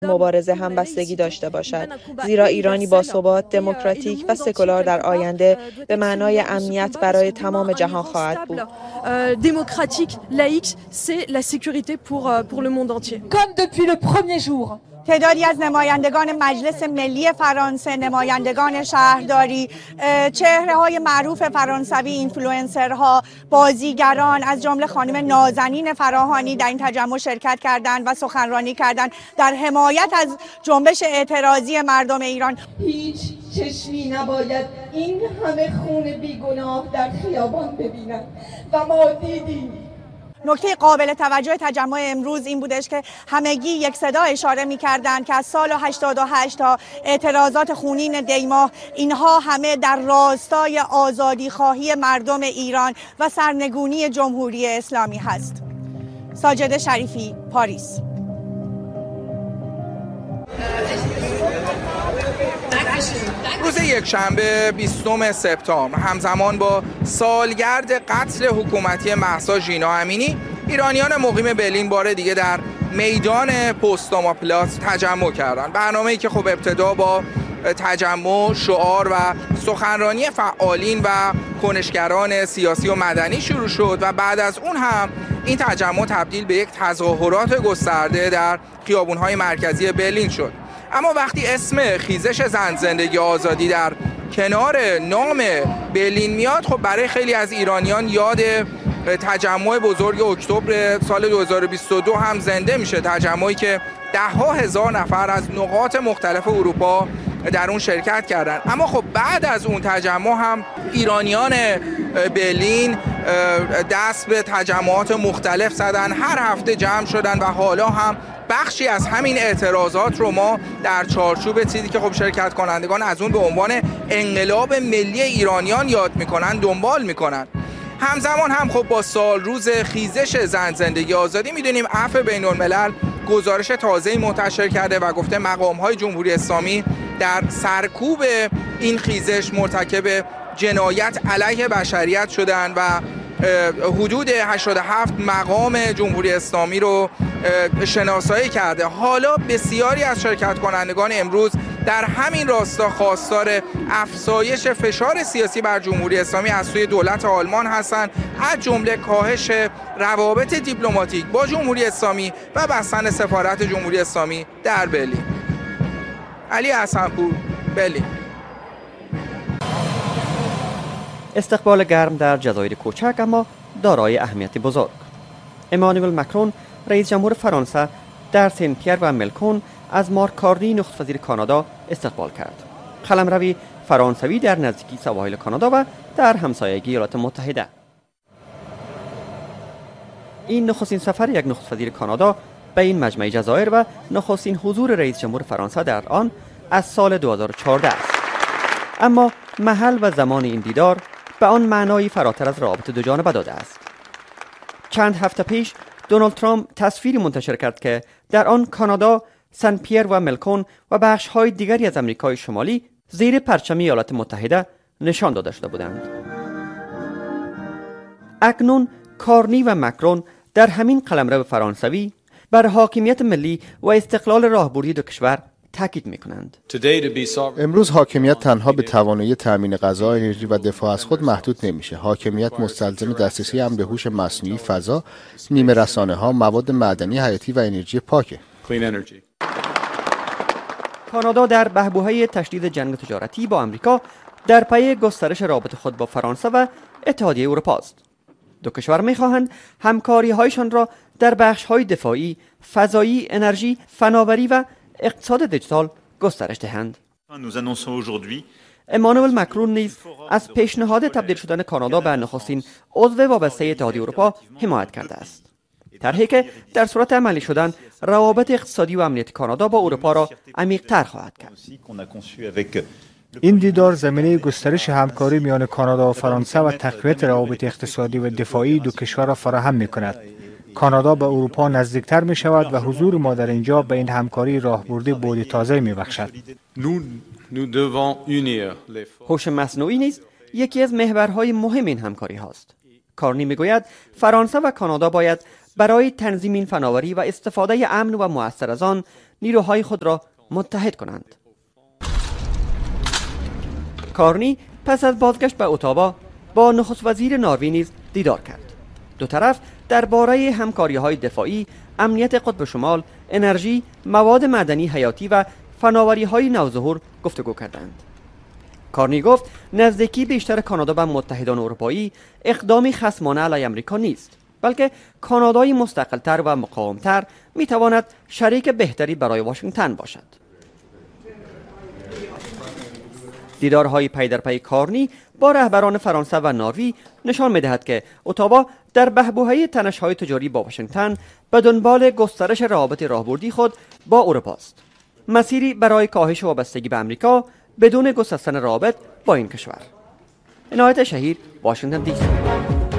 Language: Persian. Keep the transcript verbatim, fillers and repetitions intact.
مبارزه هم بستگی داشته باشد، زیرا ایرانی با ثبات، دموکراتیک و سکولار در آینده به معنای امنیت برای تمام جهان خواهد بود. Démocratique, laïque, c'est la sécurité pour pour le monde entier. Comme depuis le premier jour. تعدادی از نمایندگان مجلس ملی فرانسه، نمایندگان شهرداری، چهره‌های معروف فرانسوی، اینفلوئنسرها، بازیگران از جمله خانم نازنین فراهانی در این تجمع شرکت کردند و سخنرانی کردند در حمایت از جنبش اعتراضی مردم ایران. هیچ چشمی نباید این همه خون بیگناه در خیابان ببیند و ما دیدیم. نکته قابل توجه تجمع امروز این بودش که همگی یک صدا اشاره می‌کردند که از سال هشتاد و هشت تا اعتراضات خونین دیماه اینها همه در راستای آزادی خواهی مردم ایران و سرنگونی جمهوری اسلامی هست. ساجده شریفی، پاریس. روز یکشنبه بیستم سپتامبر همزمان با سالگرد قتل حکومتی مهسا ژینا امینی، ایرانیان مقیم برلین بار دیگه در میدان پوستداما پلاس تجمع کردند. برنامه‌ای که خب ابتدا با تجمع، شعار و سخنرانی فعالین و کنشگران سیاسی و مدنی شروع شد و بعد از اون هم این تجمع تبدیل به یک تظاهرات گسترده در خیابان‌های مرکزی برلین شد. اما وقتی اسم خیزش زن، زندگی، آزادی در کنار نام برلین میاد، خب برای خیلی از ایرانیان یاد تجمع بزرگ اکتبر سال دو هزار و بیست و دو هم زنده میشه، تجمعی که ده ها هزار نفر از نقاط مختلف اروپا در اون شرکت کردن. اما خب بعد از اون تجمع هم ایرانیان برلین دست به تجمعات مختلف زدن، هر هفته جمع شدن و حالا هم بخشی از همین اعتراضات رو ما در چارچوب چیزی که خب شرکت کنندگان از اون به عنوان انقلاب ملی ایرانیان یاد میکنن دنبال میکنن. همزمان هم خب با سال روز خیزش زن، زندگی، آزادی میدونیم عفو بین الملل گزارش تازه‌ای منتشر کرده و گفته مقام‌های جمهوری اسلامی در سرکوب این خیزش مرتکب جنایت علیه بشریت شدن و حدود هشتاد و هفت مقام جمهوری اسلامی رو شناسایی کرده. حالا بسیاری از شرکت کنندگان امروز در همین راستا خواستار افزایش فشار سیاسی بر جمهوری اسلامی از سوی دولت آلمان هستند، از جمله کاهش روابط دیپلماتیک با جمهوری اسلامی و بستن سفارت جمهوری اسلامی در برلین. علی حسن‌پور، برلین. استقبال گرم در جزایر کوچک اما دارای اهمیت بزرگ. امانوئل مکرون رئیس جمهور فرانسه در سن پیر و ملکون از مارک کارنی نخست وزیر کانادا استقبال کرد. قلمروی فرانسوی در نزدیکی سواحل کانادا و در همسایگی ایالات متحده. این نخستین سفر یک نخست وزیر کانادا به این مجمع جزایر و نخستین حضور رئیس جمهور فرانسه در آن از سال دو هزار و چهارده است. اما محل و زمان این دیدار به آن معنایی فراتر از روابط دو جانبه داده است. چند هفته پیش دونالد ترامپ تصویری منتشر کرد که در آن کانادا، سن پیر و ملکون و بخش‌های دیگری از آمریکای شمالی زیر پرچم ایالات متحده نشان داده شده بودند. اکنون کارنی و مکرون در همین قلمرو فرانسوی بر حاکمیت ملی و استقلال راهبردی دو کشور تاکید می‌کنند. امروز حاکمیت تنها به توانایی تامین غذا، انرژی و دفاع از خود محدود نمیشه. حاکمیت مستلزم دسترسی امن به هوش مصنوعی، فضا، نیمه رسانه‌ها، مواد معدنی حیاتی و انرژی پاکه. کانادا در بحبوحه تشدید جنگ تجارتی با آمریکا در پی گسترش رابطه خود با فرانسه و اتحادیه اروپا است. دو کشور می‌خواهند همکاری‌هایشان را در بخش‌های دفاعی، فضایی، انرژی، فناوری و اقتصاد دیجیتال گسترش دهند. امانوئل مکرون نیز از پیشنهاد تبدیل شدن کانادا به نخستین عضو وابسته اتحادیه اروپا حمایت کرده است. طرحی که در صورت عملی شدن روابط اقتصادی و امنیتی کانادا با اروپا را عمیق‌تر خواهد کرد. این دیدار زمینه گسترش همکاری میان کانادا و فرانسه و تقویت روابط اقتصادی و دفاعی دو کشور را فراهم می‌کند. کانادا به اروپا نزدیکتر می شود و حضور ما در اینجا به این همکاری راهبردی بعد تازه می بخشد. هوش مصنوعی نیز یکی از محورهای مهم این همکاری هاست. کارنی می گوید فرانسه و کانادا باید برای تنظیم این فناوری و استفاده امن و مؤثر از آن نیروهای خود را متحد کنند. کارنی پس از بازگشت به اتاوا با نخست وزیر نروژ نیز دیدار کرد. دو طرف درباره همکاری‌های دفاعی، امنیت قطب شمال، انرژی، مواد معدنی حیاتی و فناوری‌های نوظهور گفتگو کردند. کارنی گفت نزدیکی بیشتر کانادا به متحدان اروپایی اقدامی خصمانه علیه آمریکا نیست، بلکه کانادای مستقل‌تر و مقاوم‌تر می‌تواند شریک بهتری برای واشنگتن باشد. دیدارهای پی در پی کارنی با رهبران فرانسه و نروژ نشان می‌دهد که اتاوا در بحبوحه تنش‌های تجاری با واشنگتن به دنبال گسترش روابط راهبردی خود با اروپا است. مسیری برای کاهش وابستگی به آمریکا بدون گسستن روابط با این کشور. عنایت شهیر، واشنگتن دی سی.